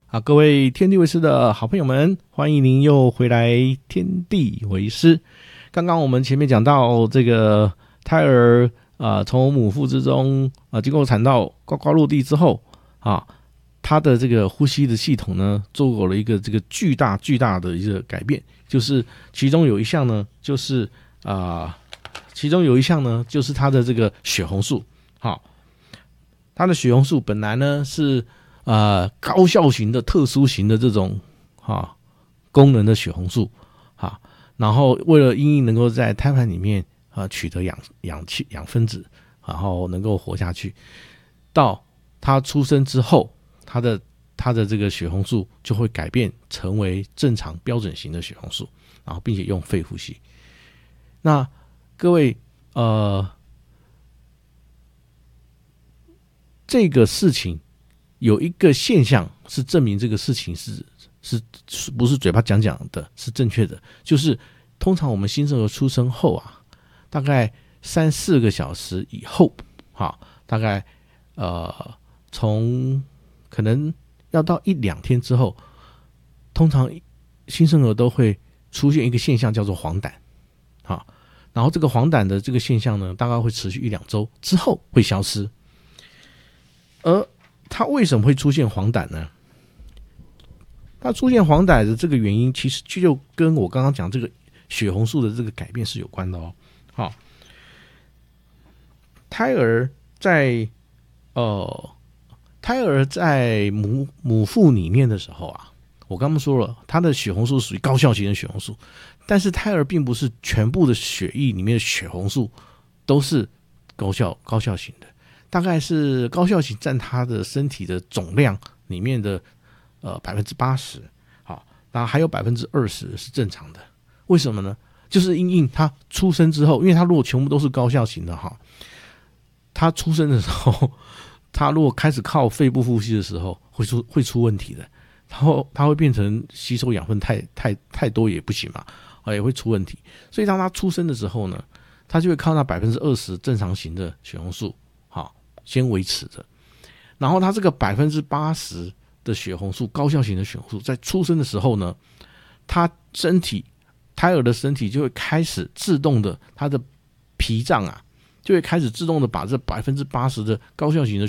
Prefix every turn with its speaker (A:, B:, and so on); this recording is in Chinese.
A: 好，各位天地为师的好朋友们，欢迎您又回来天地为师。刚刚我们前面讲到这个胎儿从母腹之中经过产道呱呱落地之后它的这个呼吸的系统呢，做过了一个这个巨大的一个改变，就是其中有一项呢，就是它的这个血红素。好，它的血红素本来呢是高效型的特殊型的这种功能的血红素然后为了因应能够在胎盘里面取得氧分子，然后能够活下去，到它出生之后，它的这个血红素就会改变成为正常标准型的血红素，然后并且用肺呼吸。那各位这个事情有一个现象是证明这个事情是不是嘴巴讲的，是正确的，就是通常我们新生儿出生后大概3-4个小时以后大概从可能要到1-2天之后，通常新生儿都会出现一个现象叫做黄疸然后这个黄疸的这个现象呢，大概会持续1-2周之后会消失。而它为什么会出现黄疸呢？它出现黄疸的这个原因，其实就跟我刚刚讲这个血红素的这个改变是有关的胎儿在母腹里面的时候我刚刚说了，它的血红素属于高效型的血红素，但是胎儿并不是全部的血液里面的血红素都是高效型的，大概是高效型占他的身体的总量里面的80%，然后还有20%是正常的。为什么呢？就是因应他出生之后，因为他如果全部都是高效型的他出生的时候，他如果开始靠肺部呼吸的时候，会出问题的。然后他会变成吸收养分太多也不行嘛，也会出问题。所以当他出生的时候呢，他就会靠那20%正常型的血红素先维持着，然后他这个80%的血红素，高效型的血红素，在出生的时候呢，胎儿的身体就会开始自动的，他的脾脏就会开始自动的把这80%的高效型的